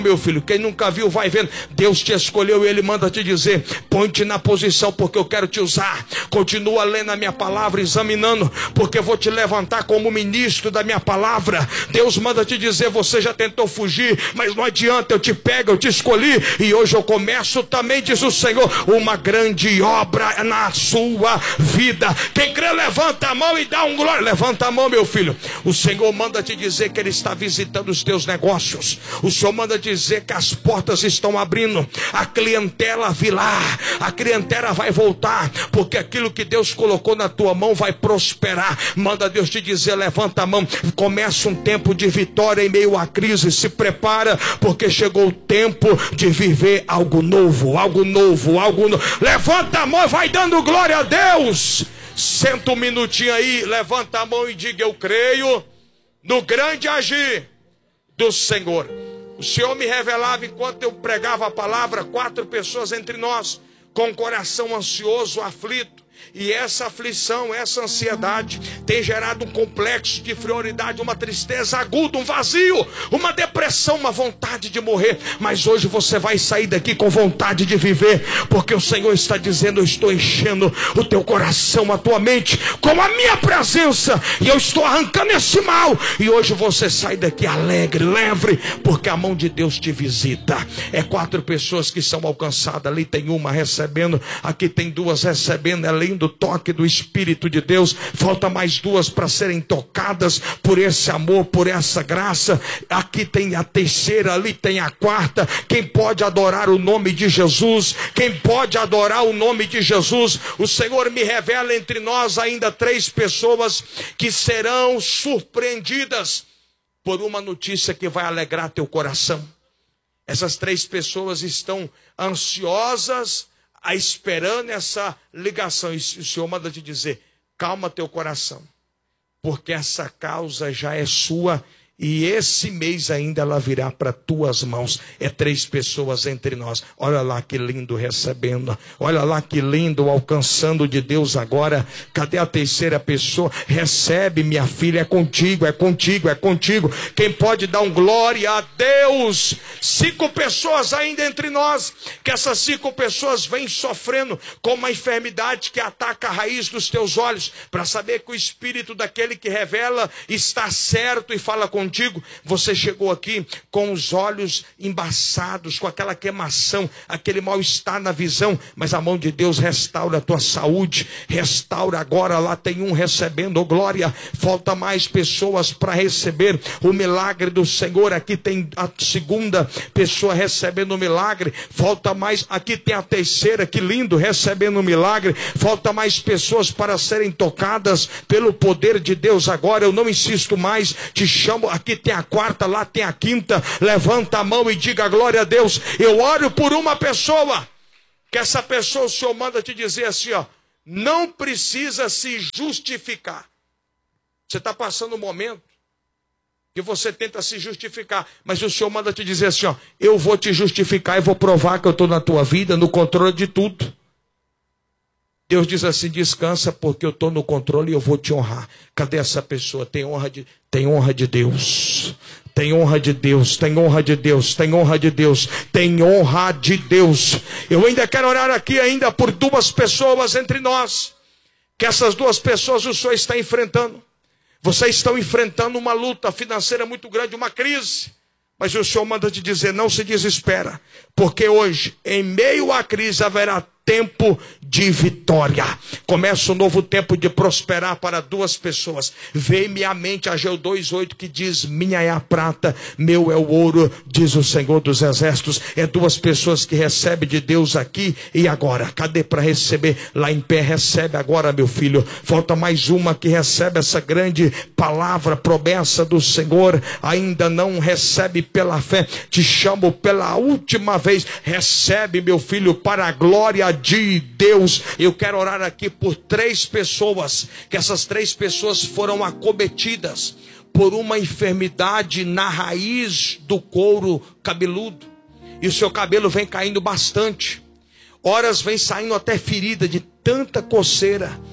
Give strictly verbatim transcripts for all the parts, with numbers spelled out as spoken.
Meu filho, quem nunca viu vai vendo. Deus te escolheu e Ele manda te dizer: põe-te na posição, porque eu quero te usar. Continua lendo a minha palavra, examinando, porque eu vou te levantar como ministro da minha palavra. Deus manda te dizer: você já tentou fugir, mas não adianta, eu te pego, eu te escolhi, e hoje eu começo também, diz o Senhor, uma grande obra na sua vida. Quem crê, levanta a mão e dá um glória. Levanta a mão, meu filho. O Senhor manda te dizer que Ele está visitando os teus negócios. O Senhor manda te dizer que as portas estão abrindo, a clientela virá, a clientela vai voltar, porque aquilo que Deus colocou na tua mão vai prosperar. Manda Deus te dizer: levanta a mão. Começa um tempo de vitória em meio à crise. Se prepara, porque chegou o tempo de viver algo novo, algo novo, algo novo. Levanta a mão e vai dando glória a Deus. Senta um minutinho aí, levanta a mão e diga: eu creio no grande agir do Senhor. O Senhor me revelava, enquanto eu pregava a palavra, quatro pessoas entre nós, com o coração ansioso, aflito. E essa aflição, essa ansiedade tem gerado um complexo de inferioridade, uma tristeza aguda, um vazio, uma depressão, uma vontade de morrer. Mas hoje você vai sair daqui com vontade de viver, porque o Senhor está dizendo: eu estou enchendo o teu coração, a tua mente, com a minha presença, e eu estou arrancando esse mal. E hoje você sai daqui alegre, leve, porque a mão de Deus te visita. É quatro pessoas que são alcançadas. Ali tem uma recebendo, aqui tem duas recebendo. É lindo do toque do Espírito de Deus. Falta mais duas para serem tocadas por esse amor, por essa graça. Aqui tem a terceira, ali tem a quarta. Quem pode adorar o nome de Jesus? Quem pode adorar o nome de Jesus? O Senhor me revela entre nós ainda três pessoas que serão surpreendidas por uma notícia que vai alegrar teu coração. Essas três pessoas estão ansiosas, a esperando essa ligação. E o Senhor manda te dizer: calma teu coração, porque essa causa já é sua, e esse mês ainda ela virá para tuas mãos. É três pessoas entre nós. Olha lá que lindo recebendo. Olha lá que lindo alcançando de Deus agora. Cadê a terceira pessoa? Recebe, minha filha, é contigo, é contigo, é contigo. Quem pode dar um glória a Deus? Cinco pessoas ainda entre nós, que essas cinco pessoas vêm sofrendo com uma enfermidade que ataca a raiz dos teus olhos, para saber que o Espírito daquele que revela está certo e fala contigo. Você chegou aqui com os olhos embaçados, com aquela queimação, aquele mal-estar na visão, mas a mão de Deus restaura a tua saúde, restaura agora. Lá tem um recebendo, oh glória. Falta mais pessoas para receber o milagre do Senhor. Aqui tem a segunda pessoa recebendo o milagre. Falta mais, aqui tem a terceira, que lindo, recebendo o milagre. Falta mais pessoas para serem tocadas pelo poder de Deus agora. Eu não insisto mais, te chamo. Aqui tem a quarta, lá tem a quinta. Levanta a mão e diga: glória a Deus. Eu oro por uma pessoa, que essa pessoa, o Senhor manda te dizer assim, ó: não precisa se justificar. Você está passando um momento que você tenta se justificar, mas o Senhor manda te dizer assim, ó: eu vou te justificar e vou provar que eu estou na tua vida, no controle de tudo. Deus diz assim: descansa, porque eu estou no controle e eu vou te honrar. Cadê essa pessoa? Tem honra de, tem honra de Deus. Tem honra de Deus, tem honra de Deus, tem honra de Deus, tem honra de Deus. Eu ainda quero orar aqui ainda por duas pessoas entre nós, que essas duas pessoas o Senhor está enfrentando. Vocês estão enfrentando uma luta financeira muito grande, uma crise. Mas o Senhor manda te dizer: não se desespera, porque hoje, em meio à crise, haverá tempo de vitória. Começa um novo tempo de prosperar para duas pessoas. Veio-me à mente Ageu dois, oito, que diz: minha é a prata, meu é o ouro, diz o Senhor dos Exércitos. É duas pessoas que recebem de Deus aqui e agora. Cadê para receber? Lá em pé, recebe agora, meu filho. Falta mais uma que recebe essa grande palavra, promessa do Senhor. Ainda não recebe pela fé. Te chamo pela última vez. Recebe, meu filho, para a glória de Deus. Eu quero orar aqui por três pessoas, que essas três pessoas foram acometidas por uma enfermidade na raiz do couro cabeludo, e o seu cabelo vem caindo bastante, horas vem saindo até ferida de tanta coceira,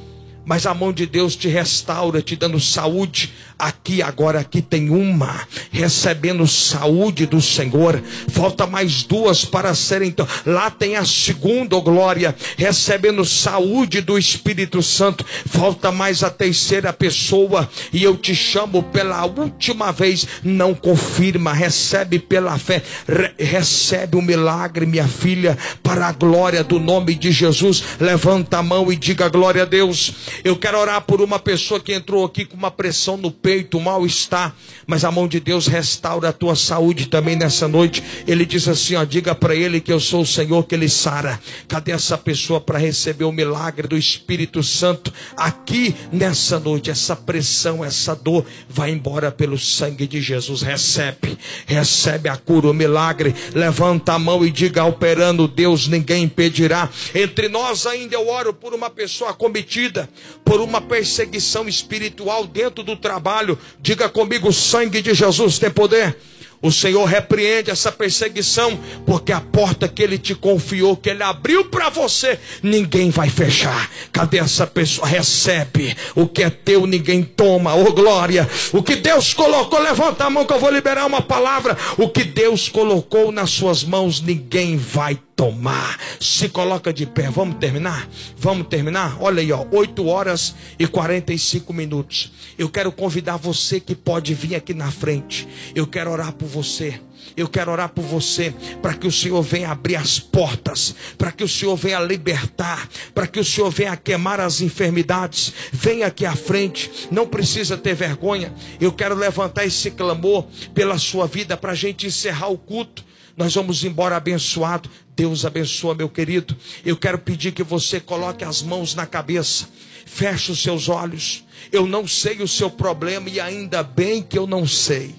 mas a mão de Deus te restaura, te dando saúde. Aqui agora, aqui tem uma, recebendo saúde do Senhor. Falta mais duas para serem, então, lá tem a segunda, oh glória, recebendo saúde do Espírito Santo. Falta mais a terceira pessoa, e eu te chamo pela última vez, não confirma, recebe pela fé, Re recebe o milagre, minha filha, para a glória do nome de Jesus. Levanta a mão e diga glória a Deus. Eu quero orar por uma pessoa que entrou aqui com uma pressão no peito, um mal-estar, mas a mão de Deus restaura a tua saúde também nessa noite. Ele diz assim, ó, diga para ele que eu sou o Senhor que ele sara. Cadê essa pessoa para receber o milagre do Espírito Santo aqui nessa noite? Essa pressão, essa dor vai embora pelo sangue de Jesus. Recebe, recebe a cura, o milagre. Levanta a mão e diga, operando Deus, ninguém impedirá. Entre nós ainda eu oro por uma pessoa cometida por uma perseguição espiritual dentro do trabalho. Diga comigo, o sangue de Jesus tem poder. O Senhor repreende essa perseguição, porque a porta que Ele te confiou, que Ele abriu para você, ninguém vai fechar. Cadê essa pessoa? Recebe. O que é teu, ninguém toma. Oh glória. O que Deus colocou, levanta a mão que eu vou liberar uma palavra. O que Deus colocou nas suas mãos, ninguém vai tomar. Se coloca de pé. Vamos terminar? Vamos terminar? Olha aí, ó, oito horas e quarenta e cinco minutos. Eu quero convidar você que pode vir aqui na frente. Eu quero orar por você. Eu quero orar por você, para que o Senhor venha abrir as portas, para que o Senhor venha libertar, para que o Senhor venha queimar as enfermidades. Venha aqui à frente, não precisa ter vergonha. Eu quero levantar esse clamor pela sua vida, para a gente encerrar o culto. Nós vamos embora abençoado. Deus abençoa, meu querido. Eu quero pedir que você coloque as mãos na cabeça, feche os seus olhos. Eu não sei o seu problema, e ainda bem que eu não sei,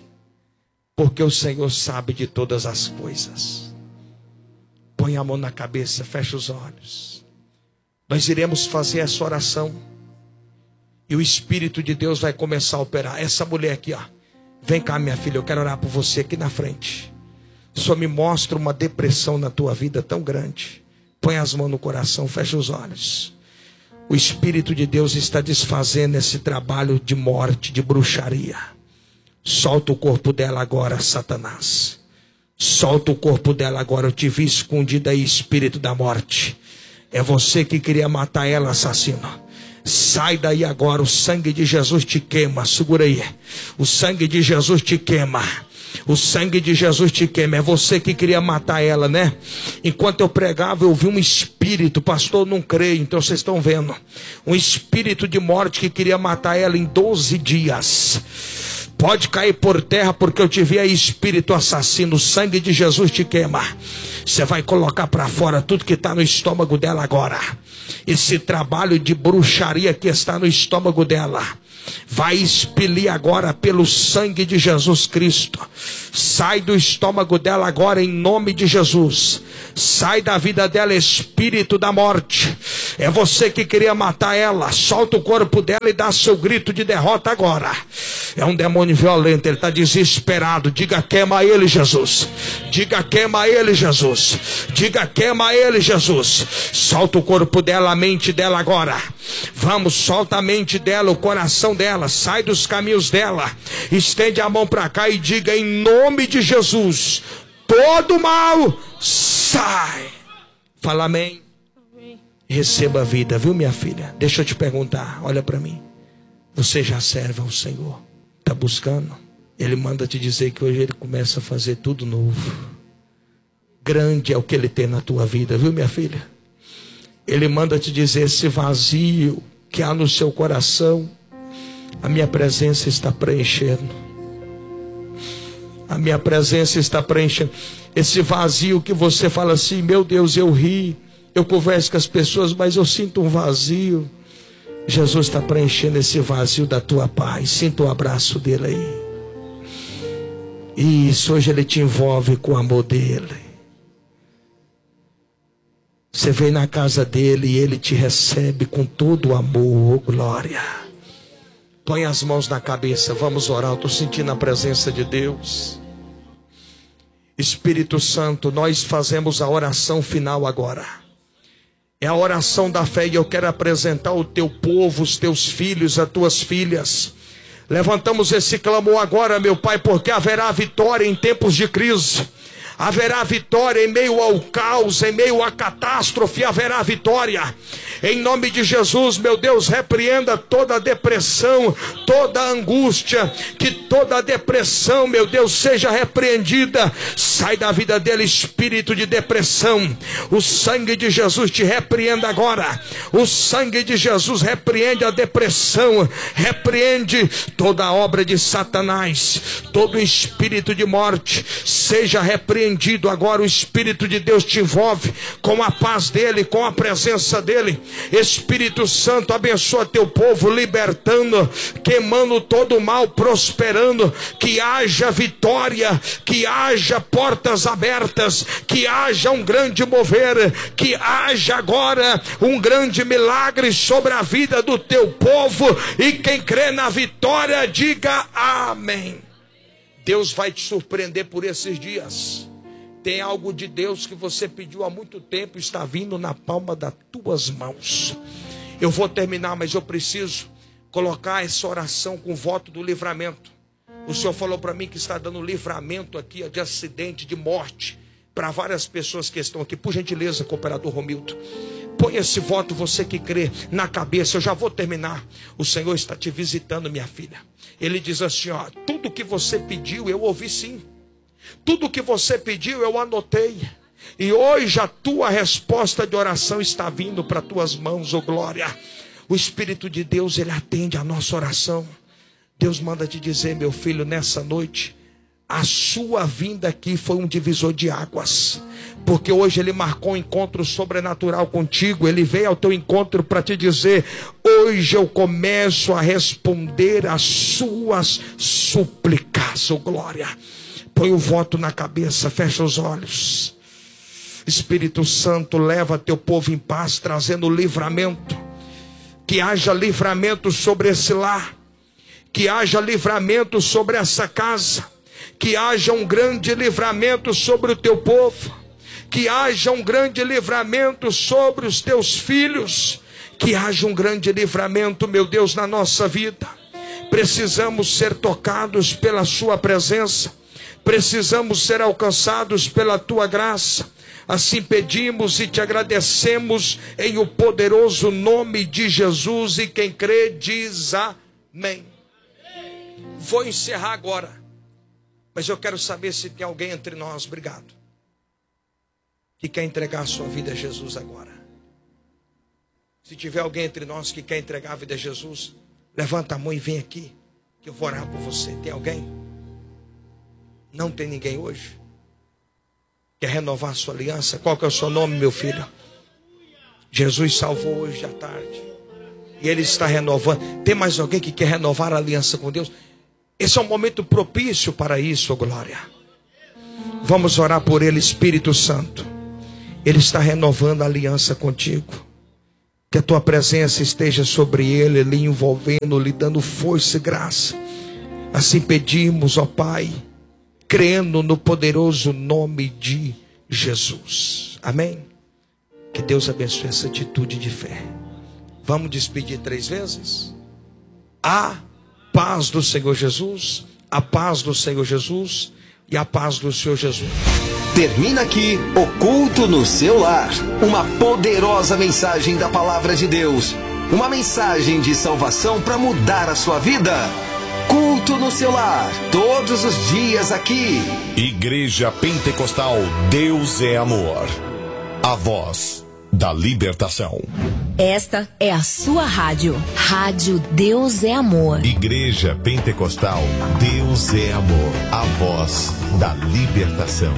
porque o Senhor sabe de todas as coisas. Põe a mão na cabeça, fecha os olhos. Nós iremos fazer essa oração, e o Espírito de Deus vai começar a operar. Essa mulher aqui, ó, vem cá, minha filha, eu quero orar por você aqui na frente. Só me mostra uma depressão na tua vida tão grande. Põe as mãos no coração, fecha os olhos. O Espírito de Deus está desfazendo esse trabalho de morte, de bruxaria. Solta o corpo dela agora, Satanás. Solta o corpo dela agora. Eu te vi escondida aí, espírito da morte. É você que queria matar ela, assassino. Sai daí agora, o sangue de Jesus te queima. Segura aí. O sangue de Jesus te queima. O sangue de Jesus te queima. É você que queria matar ela, né? Enquanto eu pregava, eu vi um espírito. Pastor, não creio. Então vocês estão vendo. Um espírito de morte que queria matar ela em doze dias. Pode cair por terra, porque eu te vi aí, espírito assassino. O sangue de Jesus te queima. Você vai colocar para fora tudo que está no estômago dela agora. Esse trabalho de bruxaria que está no estômago dela vai expelir agora pelo sangue de Jesus Cristo. Sai do estômago dela agora em nome de Jesus. Sai da vida dela, espírito da morte. É você que queria matar ela. Solta o corpo dela e dá seu grito de derrota agora. É um demônio violento, ele está desesperado. Diga, queima ele, Jesus. Diga, queima ele, Jesus. Diga, queima ele, Jesus. Solta o corpo dela, a mente dela agora. Vamos, solta a mente dela, o coração dela. Sai dos caminhos dela. Estende a mão para cá e diga, em nome de Jesus, todo mal sai. Fala amém. Amém. Receba a vida, viu, minha filha? Deixa eu te perguntar, olha para mim. Você já serve ao Senhor? Está buscando? Ele manda te dizer que hoje Ele começa a fazer tudo novo. Grande é o que Ele tem na tua vida, viu, minha filha? Ele manda te dizer, esse vazio que há no seu coração, a minha presença está preenchendo. A minha presença está preenchendo. Esse vazio que você fala assim, meu Deus, eu ri, eu converso com as pessoas, mas eu sinto um vazio. Jesus está preenchendo esse vazio da tua paz. Sinta o abraço dele aí. Isso, hoje Ele te envolve com o amor dele. Você vem na casa dele e Ele te recebe com todo o amor, oh glória. Põe as mãos na cabeça, vamos orar. Eu estou sentindo a presença de Deus. Espírito Santo, nós fazemos a oração final agora. É a oração da fé, e eu quero apresentar o teu povo, os teus filhos, as tuas filhas. Levantamos esse clamor agora, meu Pai, porque haverá vitória em tempos de crise. Haverá vitória em meio ao caos, em meio à catástrofe, haverá vitória. Em nome de Jesus, meu Deus, repreenda toda depressão, toda angústia, que toda depressão, meu Deus, seja repreendida. Sai da vida dele espírito de depressão. O sangue de Jesus te repreenda agora. O sangue de Jesus repreende a depressão, repreende toda a obra de Satanás, todo espírito de morte, seja repreendido agora. O Espírito de Deus te envolve com a paz dele, com a presença dele. Espírito Santo, abençoa teu povo, libertando, queimando todo o mal, prosperando. Que haja vitória, que haja portas abertas, que haja um grande mover, que haja agora um grande milagre sobre a vida do teu povo. E quem crê na vitória, diga amém. Deus vai te surpreender por esses dias. Tem algo de Deus que você pediu há muito tempo, está vindo na palma das tuas mãos. Eu vou terminar, mas eu preciso colocar essa oração com o voto do livramento. O Senhor falou para mim que está dando livramento aqui de acidente, de morte, para várias pessoas que estão aqui. Por gentileza, cooperador Romildo, põe esse voto, você que crê, na cabeça. Eu já vou terminar. O Senhor está te visitando, minha filha. Ele diz assim, ó: tudo que você pediu, eu ouvi sim. Tudo que você pediu, eu anotei. E hoje a tua resposta de oração está vindo para tuas mãos, oh glória. O Espírito de Deus, ele atende a nossa oração. Deus manda te dizer, meu filho, nessa noite, a sua vinda aqui foi um divisor de águas. Porque hoje ele marcou um encontro sobrenatural contigo. Ele veio ao teu encontro para te dizer: hoje eu começo a responder às suas súplicas, oh glória. Põe o voto na cabeça, fecha os olhos. Espírito Santo, leva teu povo em paz, trazendo livramento. Que haja livramento sobre esse lar. Que haja livramento sobre essa casa. Que haja um grande livramento sobre o teu povo. Que haja um grande livramento sobre os teus filhos. Que haja um grande livramento, meu Deus, na nossa vida. Precisamos ser tocados pela sua presença. Precisamos ser alcançados pela tua graça. Assim pedimos e te agradecemos em o poderoso nome de Jesus. E quem crê diz amém. Vou encerrar agora, mas eu quero saber se tem alguém entre nós, obrigado, que quer entregar a sua vida a Jesus agora. Se tiver alguém entre nós que quer entregar a vida a Jesus, levanta a mão e vem aqui, que eu vou orar por você. Tem alguém? Não tem ninguém hoje? Quer renovar a sua aliança? Qual que é o seu nome, meu filho? Jesus salvou hoje à tarde, e Ele está renovando. Tem mais alguém que quer renovar a aliança com Deus? Esse é um momento propício para isso, oh glória. Vamos orar por Ele. Espírito Santo, Ele está renovando a aliança contigo. Que a tua presença esteja sobre Ele, lhe envolvendo, lhe dando força e graça. Assim pedimos, ó Pai, crendo no poderoso nome de Jesus. Amém? Que Deus abençoe essa atitude de fé. Vamos despedir três vezes? A paz do Senhor Jesus, a paz do Senhor Jesus e a paz do Senhor Jesus. Termina aqui o culto no seu lar. Uma poderosa mensagem da palavra de Deus. Uma mensagem de salvação para mudar a sua vida. Culto no seu lar, todos os dias aqui. Igreja Pentecostal Deus é Amor. A voz da libertação. Esta é a sua rádio. Rádio Deus é Amor. Igreja Pentecostal Deus é Amor. A voz da libertação.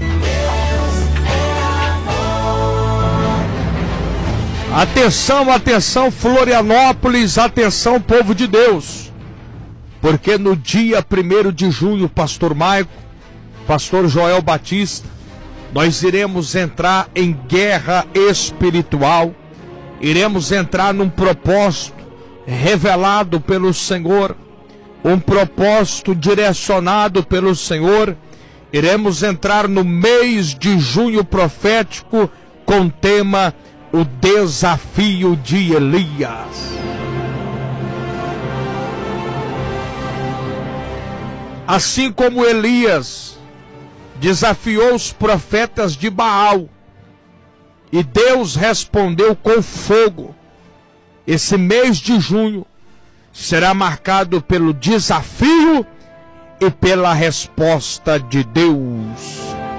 Atenção, atenção Florianópolis, atenção povo de Deus. Porque no dia primeiro de junho, pastor Maico, pastor Joel Batista, nós iremos entrar em guerra espiritual. Iremos entrar num propósito revelado pelo Senhor, um propósito direcionado pelo Senhor. Iremos entrar no mês de junho profético com o tema o desafio de Elias. Assim como Elias desafiou os profetas de Baal e Deus respondeu com fogo, esse mês de junho será marcado pelo desafio e pela resposta de Deus.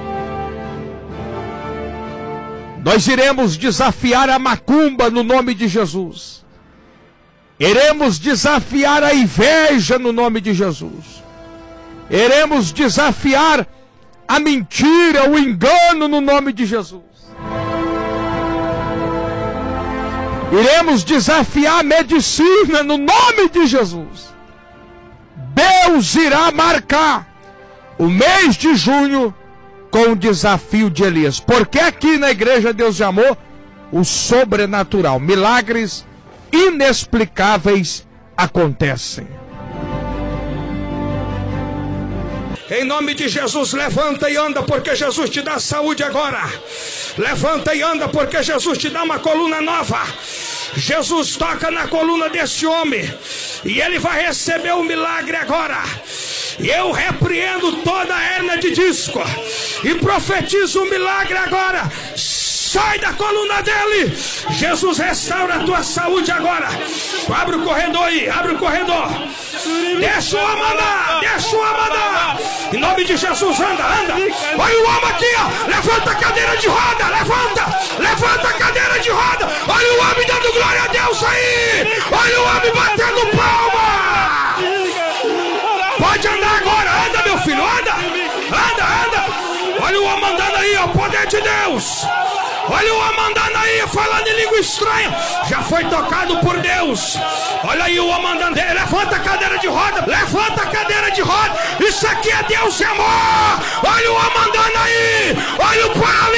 Nós iremos desafiar a macumba no nome de Jesus. Iremos desafiar a inveja no nome de Jesus. Iremos desafiar a mentira, o engano no nome de Jesus. Iremos desafiar a medicina no nome de Jesus. Deus irá marcar o mês de junho com o desafio de Elias. Porque aqui na igreja Deus de Amor, o sobrenatural, milagres inexplicáveis acontecem. Em nome de Jesus, levanta e anda, porque Jesus te dá saúde agora. Levanta e anda, porque Jesus te dá uma coluna nova. Jesus toca na coluna desse homem e ele vai receber o milagre agora. E eu repreendo toda a hérnia de disco e profetizo o milagre agora. Sai da coluna dele. Jesus restaura a tua saúde agora. Abre o corredor aí, abre o corredor. Deixa o homem andar, deixa o homem andar. Em nome de Jesus, anda, anda. Olha o homem aqui, ó. Levanta a cadeira de roda, levanta. Levanta a cadeira de roda. Olha o homem dando glória a Deus aí. Olha o homem batendo palma. Pode andar agora, anda meu filho, anda. Anda, anda. Olha o homem andando aí, ó, o poder de Deus. Olha o homem andando aí, falando em língua estranha. Já foi tocado por Deus. Olha aí o homem andando aí. Levanta a cadeira de roda. Levanta a cadeira de roda. Isso aqui é Deus e amor. Olha o homem andando aí. Olha o pau